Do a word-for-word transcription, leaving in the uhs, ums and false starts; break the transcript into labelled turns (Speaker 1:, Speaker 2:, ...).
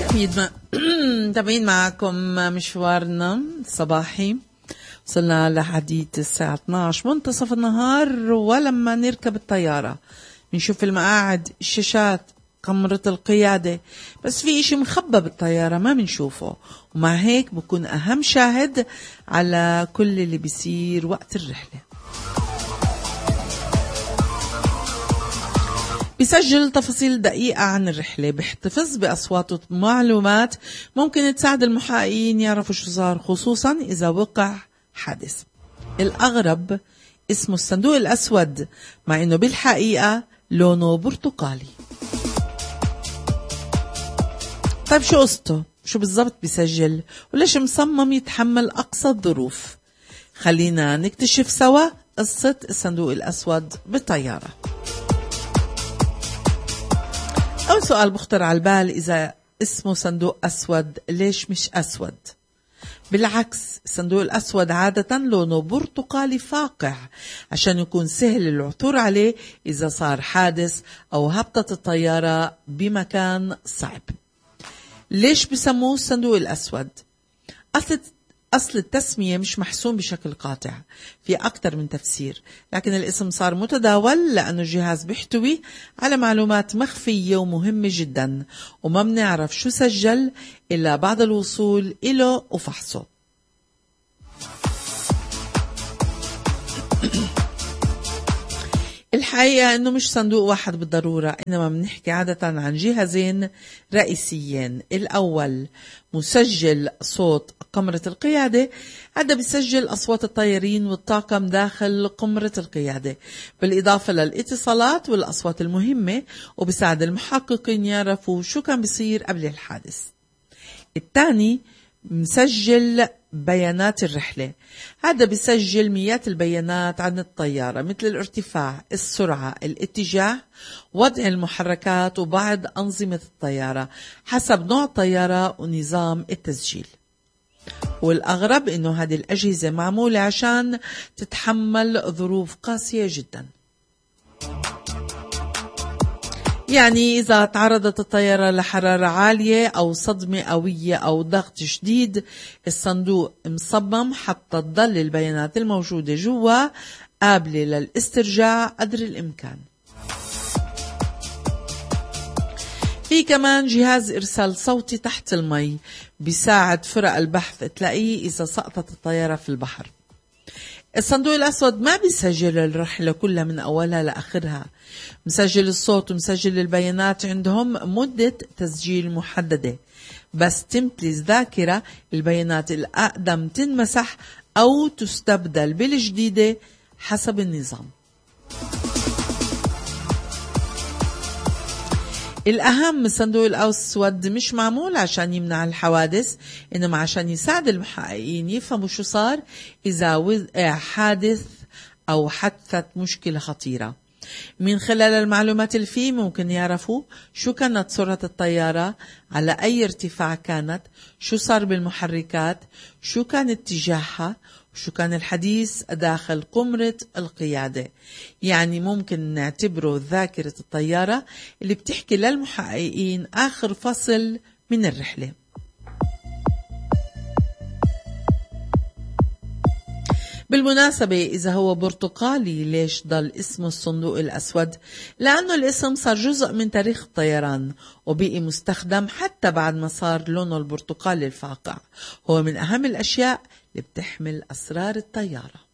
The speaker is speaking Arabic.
Speaker 1: متابعين معكم مشوارنا الصباحي. وصلنا لحديث الساعة اثنعش منتصف النهار، ولما نركب الطيارة بنشوف المقاعد، الشاشات، كاميرا القيادة، بس في اشي مخبى بالطيارة ما بنشوفه، ومع هيك بكون أهم شاهد على كل اللي بيصير وقت الرحلة. بيسجل تفاصيل دقيقة عن الرحلة، بيحتفظ بأصوات ومعلومات ممكن تساعد المحققين يعرفوا شو صار، خصوصا إذا وقع حادث. الأغرب اسمه الصندوق الأسود، مع إنه بالحقيقة لونه برتقالي. طيب شو قصته؟ شو بالضبط بيسجل؟ وليش مصمم يتحمل أقصى الظروف؟ خلينا نكتشف سوا قصة الصندوق الأسود بالطيارة. أول سؤال بخطر على البال، إذا اسمه صندوق أسود ليش مش أسود؟ بالعكس، الصندوق الأسود عادة لونه برتقالي فاقع عشان يكون سهل العثور عليه إذا صار حادث أو هبطت الطيارة بمكان صعب. ليش بسموه الصندوق الأسود؟ أصل أصل التسمية مش محسوم بشكل قاطع، في أكتر من تفسير، لكن الاسم صار متداول لأنه الجهاز بيحتوي على معلومات مخفية ومهمة جدا، وما بنعرف شو سجل إلا بعد الوصول إله وفحصه. الحقيقة أنه مش صندوق واحد بالضرورة، إنما بنحكي عادة عن جهازين رئيسيين. الأول مسجل صوت قمرة القيادة، هذا بيسجل أصوات الطيارين والطاقم داخل قمرة القيادة، بالإضافة للاتصالات والأصوات المهمة، وبيساعد المحققين يعرفوا شو كان بيصير قبل الحادث. الثاني مسجل بيانات الرحلة، هذا بيسجل مئات البيانات عن الطيارة، مثل الارتفاع، السرعة، الاتجاه، وضع المحركات، وبعض أنظمة الطيارة حسب نوع الطيارة ونظام التسجيل. والأغرب إنه هذه الأجهزة معمولة عشان تتحمل ظروف قاسية جدا. يعني إذا تعرضت الطيارة لحرارة عالية أو صدمة قوية أو ضغط شديد، الصندوق مصمم حتى تضل البيانات الموجودة جوا قابلة للاسترجاع قدر الإمكان. في كمان جهاز إرسال صوتي تحت المي، بيساعد فرق البحث تلاقيه إذا سقطت الطيارة في البحر. الصندوق الأسود ما بيسجل الرحلة كلها من أولها لآخرها، مسجل الصوت ومسجل البيانات، عندهم مدة تسجيل محددة، بس تمتلي الذاكرة البيانات الأقدم تنمسح أو تستبدل بالجديدة حسب النظام. الأهم، الصندوق الأسود مش معمول عشان يمنع الحوادث، إنما عشان يساعد المحققين يفهموا شو صار إذا وقع حادث أو حدثت مشكلة خطيرة. من خلال المعلومات اللي فيه ممكن يعرفوا شو كانت سرعة الطيارة، على أي ارتفاع كانت، شو صار بالمحركات، شو كان اتجاهها، وشو كان الحديث داخل قمرة القيادة. يعني ممكن نعتبره ذاكرة الطيارة اللي بتحكي للمحققين آخر فصل من الرحلة. بالمناسبة، إذا هو برتقالي ليش ضل اسمه الصندوق الأسود؟ لأنه الاسم صار جزء من تاريخ الطيران وبقي مستخدم حتى بعد ما صار لونه البرتقالي الفاقع. هو من أهم الأشياء اللي بتحمل أسرار الطيارة.